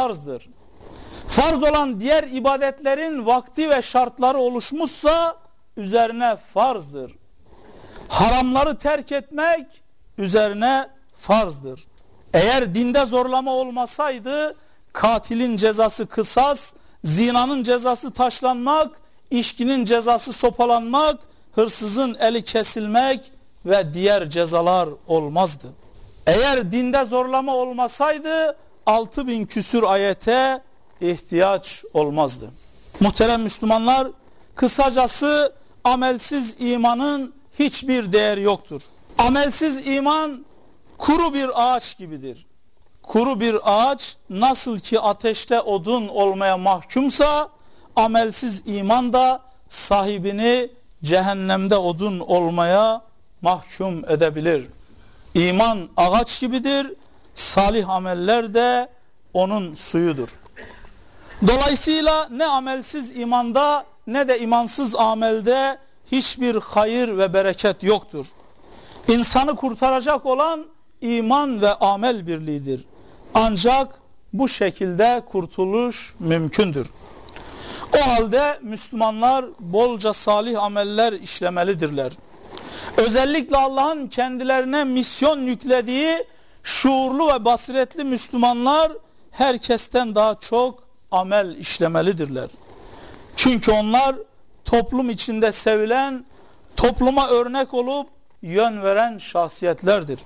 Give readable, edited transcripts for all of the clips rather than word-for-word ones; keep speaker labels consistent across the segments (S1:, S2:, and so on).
S1: farzdır. Farz olan diğer ibadetlerin vakti ve şartları oluşmuşsa üzerine farzdır. Haramları terk etmek üzerine farzdır. Eğer dinde zorlama olmasaydı katilin cezası kısas, zinanın cezası taşlanmak, içkinin cezası sopalanmak, hırsızın eli kesilmek ve diğer cezalar olmazdı. Eğer dinde zorlama olmasaydı 6000 küsür ayete ihtiyaç olmazdı. Muhterem Müslümanlar, kısacası amelsiz imanın hiçbir değeri yoktur. Amelsiz iman kuru bir ağaç gibidir. Kuru bir ağaç nasıl ki ateşte odun olmaya mahkumsa, amelsiz iman da sahibini cehennemde odun olmaya mahkum edebilir. İman ağaç gibidir, salih ameller de onun suyudur. Dolayısıyla ne amelsiz imanda ne de imansız amelde hiçbir hayır ve bereket yoktur. İnsanı kurtaracak olan iman ve amel birliğidir. Ancak bu şekilde kurtuluş mümkündür. O halde Müslümanlar bolca salih ameller işlemelidirler. Özellikle Allah'ın kendilerine misyon yüklediği şuurlu ve basiretli Müslümanlar herkesten daha çok amel işlemelidirler. Çünkü onlar toplum içinde sevilen, topluma örnek olup yön veren şahsiyetlerdir.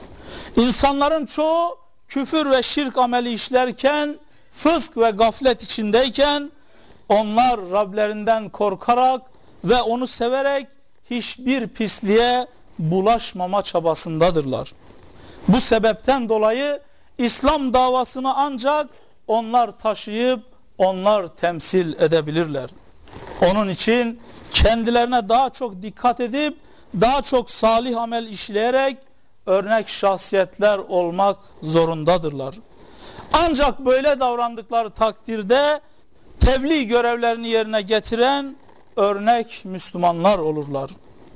S1: İnsanların çoğu küfür ve şirk ameli işlerken, fısk ve gaflet içindeyken, onlar Rablerinden korkarak ve onu severek hiçbir pisliğe bulaşmama çabasındadırlar. Bu sebepten dolayı İslam davasını ancak onlar taşıyıp onlar temsil edebilirler. Onun için kendilerine daha çok dikkat edip daha çok salih amel işleyerek örnek şahsiyetler olmak zorundadırlar. Ancak böyle davrandıkları takdirde tebliğ görevlerini yerine getiren örnek Müslümanlar olurlar.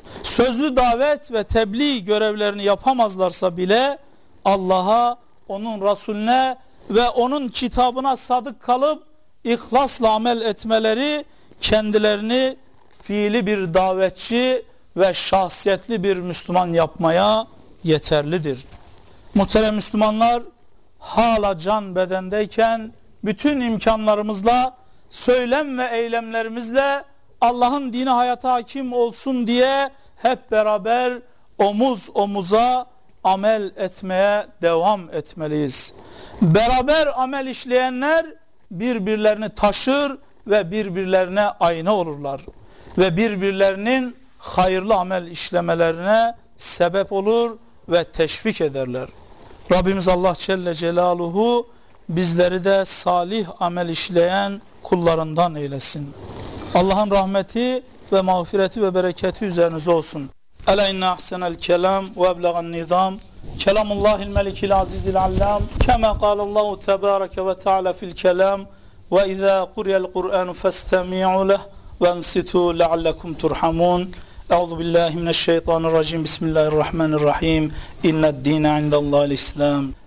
S1: Sözlü davet ve tebliğ görevlerini yapamazlarsa bile Allah'a, onun Resulüne ve onun kitabına sadık kalıp ihlasla amel etmeleri kendilerini fiili bir davetçi ve şahsiyetli bir Müslüman yapmaya yeterlidir. Muhterem Müslümanlar, hala can bedendeyken bütün imkanlarımızla, söylem ve eylemlerimizle Allah'ın dini hayata hakim olsun diye hep beraber omuz omuza amel etmeye devam etmeliyiz. Beraber amel işleyenler birbirlerini taşır ve birbirlerine ayna olurlar. Ve birbirlerinin hayırlı amel işlemelerine sebep olur ve teşvik ederler. Rabbimiz Allah Celle Celaluhu bizleri de salih amel işleyen kullarından eylesin. Allah'ın rahmeti ve mağfireti ve bereketi üzerinize olsun. Ela inne ahsenel kelam ve eblegan nizam kelamullahil melikil azizil allam kema kâlallahu tebâreke ve teâlâ fil kelam ve izâ kuriyel Kur'anu festemi'u leh ve ensitu leallekum turhamun. Euzu billahi mineşşeytanirracim. Bismillahirrahmanirrahim. İnned dîne indellâhil İslam.